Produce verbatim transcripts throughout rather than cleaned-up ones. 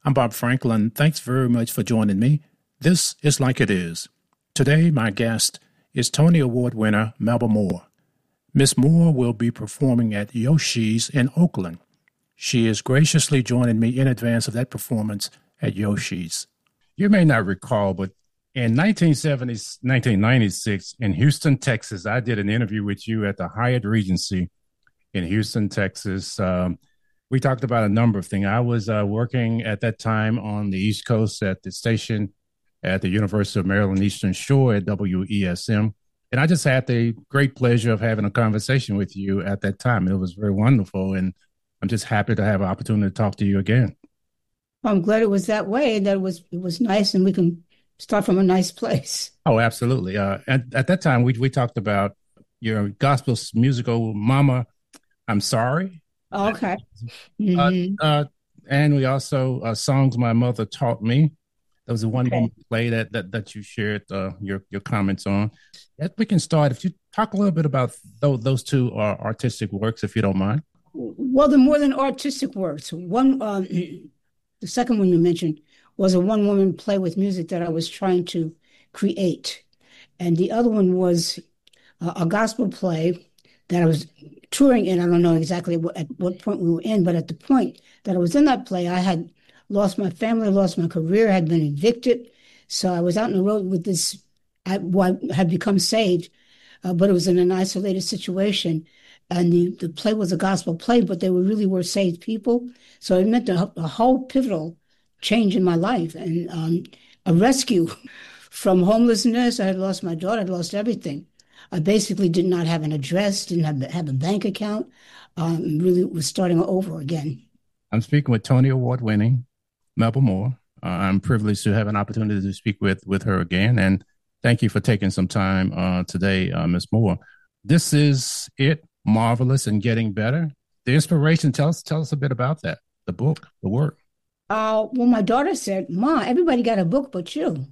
I'm Bob Franklin. Thanks very much for joining me. This is Like It Is. Today, my guest is Tony Award winner Melba Moore. Miss Moore will be performing at Yoshi's in Oakland. She is graciously joining me in advance of that performance at Yoshi's. You may not recall, but in nineteen seventy, nineteen ninety-six, in Houston, Texas, I did an interview with you at the Hyatt Regency in Houston, Texas. Um, we talked about a number of things. I was uh, working at that time on the East Coast at the station at the University of Maryland Eastern Shore at W E S M. And I just had the great pleasure of having a conversation with you at that time. It was very wonderful. And I'm just happy to have an opportunity to talk to you again. Well, I'm glad it was that way, that it was it was nice, and we can start from a nice place. Oh, absolutely. Uh, at, at that time, we we talked about your gospel musical, Mama, I'm Sorry. Okay. Mm-hmm. Uh, uh, and we also, uh, Songs My Mother Taught Me. There was a one okay. play that, that that you shared uh, your, your comments on. If we can start, if you talk a little bit about those, those two uh, artistic works, if you don't mind. Well, they're more than artistic works. One, um, the second one you mentioned was a one-woman play with music that I was trying to create. And the other one was uh, a gospel play that I was touring in. I don't know exactly what, at what point we were in, but at the point that I was in that play, I had lost my family, lost my career, had been evicted. So I was out on the road with this, I, well, I had become saved, uh, but it was in an isolated situation. And the, the play was a gospel play, but they were really were saved people. So it meant a, a whole pivotal change in my life and um, a rescue from homelessness. I had lost my daughter, I had lost everything. I basically did not have an address, didn't have, have a bank account, um, really was starting over again. I'm speaking with Tony Award winning Melba Moore. Uh, I'm privileged to have an opportunity to speak with, with her again. And thank you for taking some time uh, today, uh, Miz Moore. This is it, Marvelous and Getting Better. The inspiration, tell us, tell us a bit about that, the book, the work. Uh, well, my daughter said, Ma, everybody got a book but you.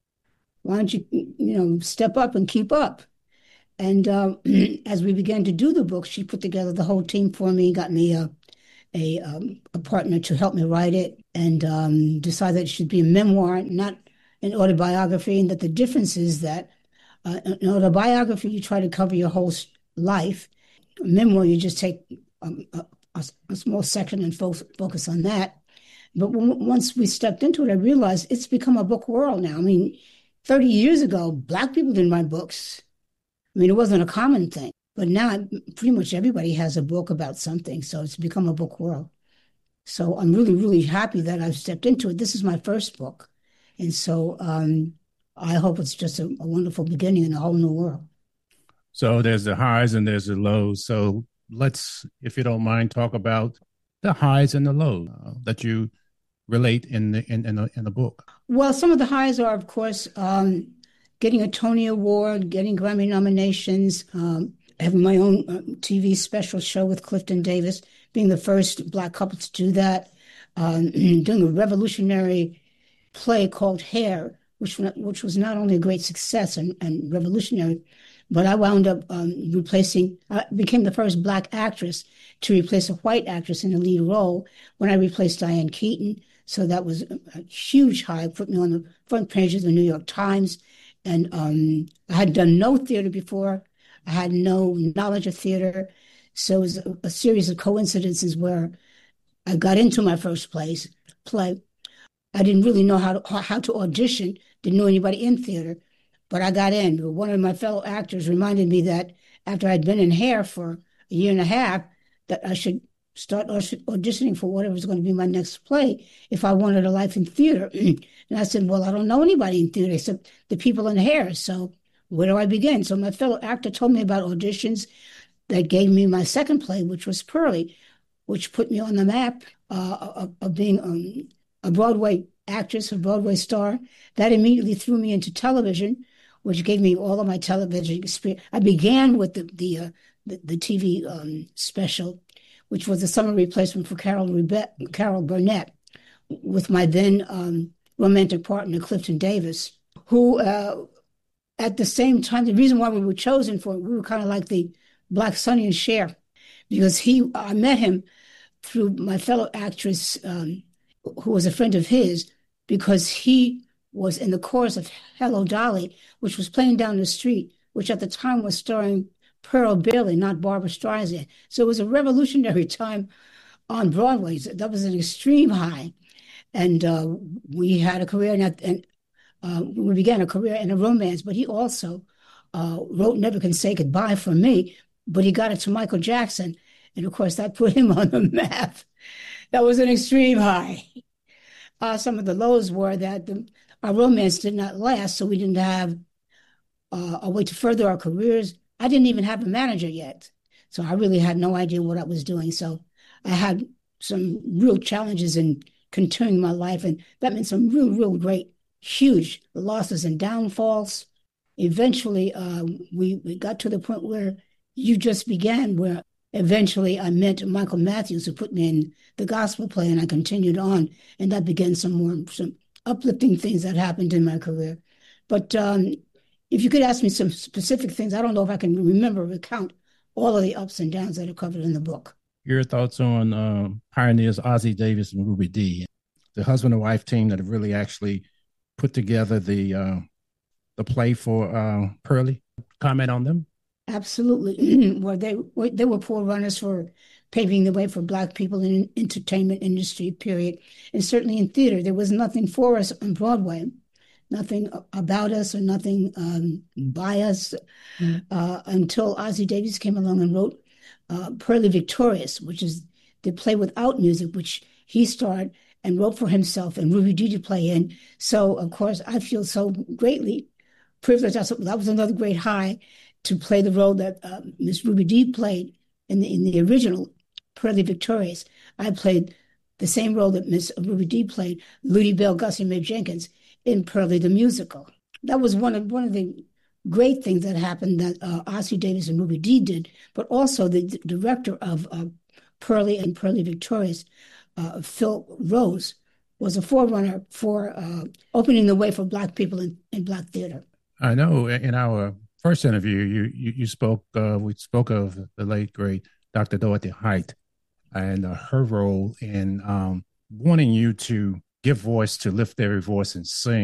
Why don't you, you know, step up and keep up? And uh, as we began to do the book, she put together the whole team for me, got me a a, um, a partner to help me write it, and um, decided it should be a memoir, not an autobiography, and that the difference is that uh, an autobiography, you try to cover your whole life. A memoir, you just take um, a, a, a small section and fo- focus on that. But when, once we stepped into it, I realized it's become a book world now. I mean, thirty years ago, Black people didn't write books. I mean, it wasn't a common thing, but now pretty much everybody has a book about something. So it's become a book world. So I'm really, really happy that I've stepped into it. This is my first book. And so um, I hope it's just a, a wonderful beginning in a whole new world. So there's the highs and there's the lows. So let's, if you don't mind, talk about the highs and the lows uh, that you relate in the, in, in, the, in the book. Well, some of the highs are, of course, um, getting a Tony Award, getting Grammy nominations, um, having my own uh, T V special show with Clifton Davis, being the first Black couple to do that, um, doing a revolutionary play called Hair, which which was not only a great success and, and revolutionary, but I wound up um, replacing, I became the first Black actress to replace a white actress in the lead role when I replaced Diane Keaton. So that was a, a huge high, put me on the front page of the New York Times. And um, I had done no theater before. I had no knowledge of theater. So it was a, a series of coincidences where I got into my first place, play. I didn't really know how to, how to audition, didn't know anybody in theater, but I got in. One of my fellow actors reminded me that after I'd been in Hair for a year and a half, that I should start auditioning for whatever was going to be my next play if I wanted a life in theater. And I said, well, I don't know anybody in theater except the people in Hair. So where do I begin? So my fellow actor told me about auditions that gave me my second play, which was Pearly, which put me on the map uh, of, of being um, a Broadway actress, a Broadway star. That immediately threw me into television, which gave me all of my television experience. I began with the the, uh, the, the T V um, special, which was a summer replacement for Carol, Rebe- Carol Burnett, with my then um, romantic partner, Clifton Davis, who uh, at the same time, the reason why we were chosen for it, we were kind of like the Black Sonny and Cher, because he, I met him through my fellow actress, um, who was a friend of his, because he was in the chorus of Hello Dolly, which was playing down the street, which at the time was starring Pearl Bailey, not Barbra Streisand. So it was a revolutionary time on Broadway. That was an extreme high. And uh, we had a career, and, and uh, we began a career in a romance, but he also uh, wrote Never Can Say Goodbye for me, but he got it to Michael Jackson. And of course, that put him on the map. That was an extreme high. Uh, some of the lows were that the, our romance did not last, so we didn't have uh, a way to further our careers. I didn't even have a manager yet, so I really had no idea what I was doing. So I had some real challenges in continuing my life, and that meant some real, real great, huge losses and downfalls. Eventually, uh, we, we got to the point where You Just Began, where eventually I met Michael Matthews, who put me in the gospel play, and I continued on, and that began some more some uplifting things that happened in my career. But um, if you could ask me some specific things, I don't know if I can remember or recount all of the ups and downs that are covered in the book. Your thoughts on um, pioneers Ossie Davis and Ruby Dee, the husband and wife team that have really actually put together the uh, the play for uh, Pearlie? Comment on them? Absolutely. Well, they they were forerunners for paving the way for Black people in the entertainment industry, period. And certainly in theater, there was nothing for us on Broadway, nothing about us or nothing um, by us mm. uh, until Ossie Davis came along and wrote uh, Pearlie Victorious, which is the play without music, which he starred and wrote for himself and Ruby Dee to play in. So, of course, I feel so greatly privileged. That was another great high to play the role that uh, Miss Ruby Dee played in the, in the original Pearlie Victorious. I played the same role that Miss Ruby Dee played, Ludi Bell Gussie Mae Jenkins, in Pearlie the musical. That was one of one of the great things that happened that uh, Ossie Davis and Ruby Dee did, but also the d- director of uh, Pearlie and Pearlie Victorious, uh, Phil Rose, was a forerunner for uh, opening the way for Black people in, in Black theater. I know in our first interview, you you, you spoke, uh, we spoke of the late, great Doctor Dorothy Height and uh, her role in um, wanting you to give voice, to lift every voice and sing.